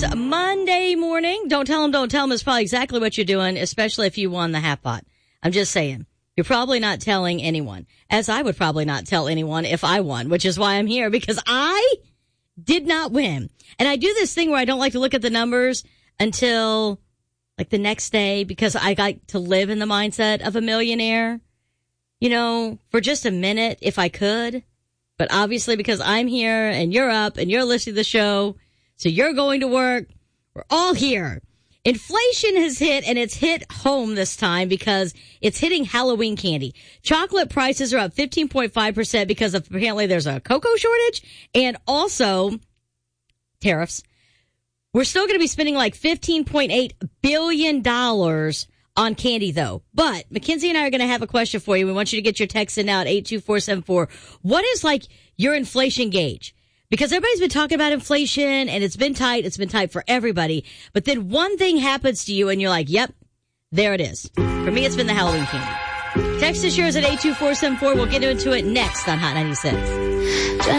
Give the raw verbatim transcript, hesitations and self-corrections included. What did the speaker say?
this Monday morning. Don't tell them, don't tell them is probably exactly what you're doing, especially if you won the half pot. I'm just saying. You're probably not telling anyone, as I would probably not tell anyone if I won, which is why I'm here, because I did not win. And I do this thing where I don't like to look at the numbers until like the next day, because I like to live in the mindset of a millionaire, you know, for just a minute if I could. But obviously, because I'm here and you're up and you're listening to the show, so you're going to work, we're all here. Inflation has hit, and it's hit home this time because it's hitting Halloween candy. Chocolate prices are up fifteen point five percent because of, apparently there's a cocoa shortage and also tariffs. We're still going to be spending like fifteen point eight billion dollars on candy, though. But Mackenzie and I are going to have a question for you. We want you to get your text in now at eight two four seven four. What is like your inflation gauge? Because everybody's been talking about inflation and it's been tight. It's been tight for everybody. But then one thing happens to you and you're like, yep, there it is. For me, it's been the Halloween candy. Text is yours at eight two four seven four. We'll get into it next on Hot ninety-six.